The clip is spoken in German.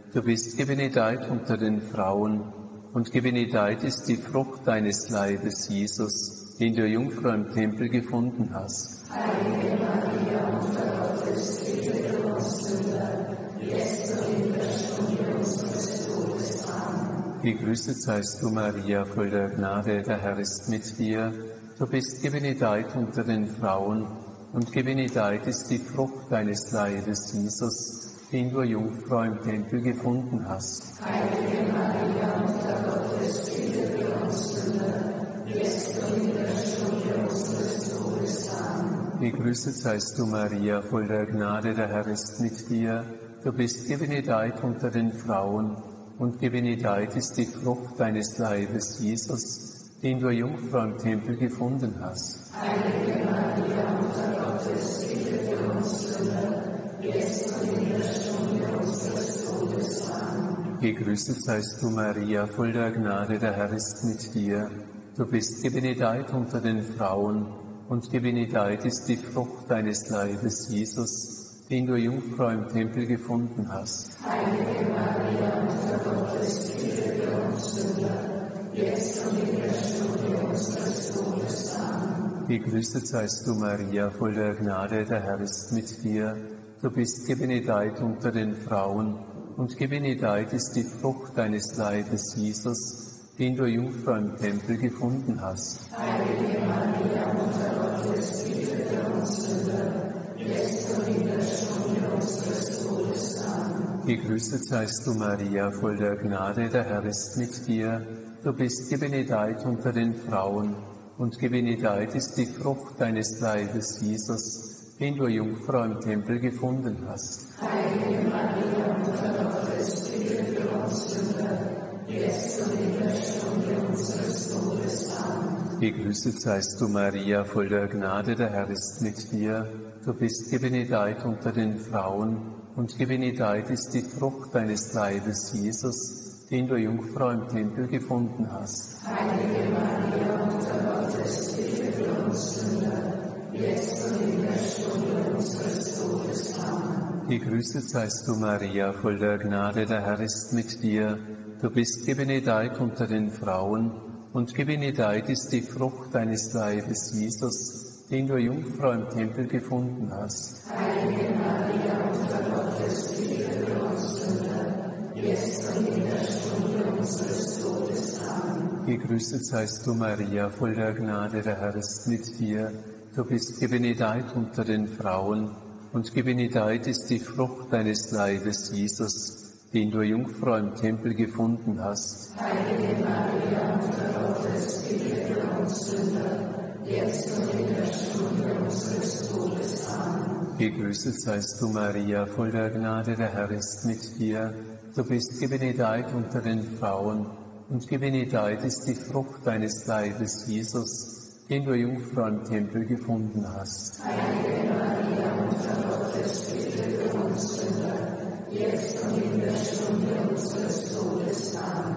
du bist gebenedeit unter den Frauen, und gebenedeit ist die Frucht deines Leibes, Jesus, den du Jungfrau im Tempel gefunden hast. Heilige Maria, Mutter Gottes, bitte für uns Sünder, jetzt und in der Stunde unseres Todes. Amen. Gegrüßet seist du, Maria, voll der Gnade, der Herr ist mit dir. Du bist gebenedeit unter den Frauen, und gebenedeit ist die Frucht deines Leibes, Jesus, den du Jungfrau im Tempel gefunden hast. Heilige Maria, Mutter Gottes, bitte für uns Sünder, jetzt und in der Stunde unseres Todes. Amen. Gegrüßet seist du, Maria, voll der Gnade, der Herr ist mit dir. Du bist gebenedeit unter den Frauen, und gebenedeit ist die Frucht deines Leibes, Jesus, den du Jungfrau im Tempel gefunden hast. Heilige Maria, Mutter Gottes, bitte für uns Sünder, jetzt und in der Stunde unseres Todes. Amen. Gegrüßet seist du, Maria, voll der Gnade, der Herr ist mit dir. Du bist gebenedeit unter den Frauen, und gebenedeit ist die Frucht deines Leibes, Jesus, den du Jungfrau im Tempel gefunden hast. Heilige Maria, Mutter Gottes, bitte für uns Sünder, jetzt und in der Stunde unseres Todes. Amen. Gegrüßet seist du, Maria, voll der Gnade, der Herr ist mit dir. Du bist gebenedeit unter den Frauen, und gebenedeit ist die Frucht deines Leibes, Jesus, den du Jungfrau im Tempel gefunden hast. Heilige Maria, Mutter Gottes, bitte für uns Sünder, jetzt und in der Stunde unseres Todes. Amen. Gegrüßet seist du, Maria, voll der Gnade, der Herr ist mit dir. Du bist gebenedeit unter den Frauen, und gebenedeit ist die Frucht deines Leibes, Jesus, den du Jungfrau im Tempel gefunden hast. Heilige Maria, Mutter Gottes, bitte für uns Sünder, jetzt und in der Stunde unseres Todes. Amen. Gegrüßet seist du, Maria, voll der Gnade, der Herr ist mit dir. Du bist gebenedeit unter den Frauen, und gebenedeit ist die Frucht deines Leibes, Jesus, den du Jungfrau im Tempel gefunden hast. Heilige Maria, Mutter Gottes, bitte für uns Sünder, jetzt und in der Stunde unseres Todes. Amen. Gegrüßet seist du, Maria, voll der Gnade, der Herr ist mit dir. Du bist gebenedeit unter den Frauen, und gebenedeit ist die Frucht deines Leibes, Jesus, den du Jungfrau im Tempel gefunden hast. Heilige Maria, Mutter Gottes, bitte für uns Sünder, jetzt und in der Stunde unseres Todes. Amen. Gegrüßet seist du, Maria, voll der Gnade, der Herr ist mit dir. Du bist gebenedeit unter den Frauen, und gebenedeit ist die Frucht deines Leibes, Jesus, den du Jungfrau im Tempel gefunden hast. Heilige Maria, Mutter Gottes, bitte für uns Sünder, jetzt und in der Stunde unseres Todes. Amen. Gegrüßet seist du, Maria, voll der Gnade, der Herr ist mit dir. Du bist gebenedeit unter den Frauen, und gebenedeit ist die Frucht deines Leibes, Jesus, den du Jungfrau im Tempel gefunden hast. Heilige Maria, Mutter Gottes, bitte für uns Sünder, jetzt und in der Stunde unseres Todes. Amen.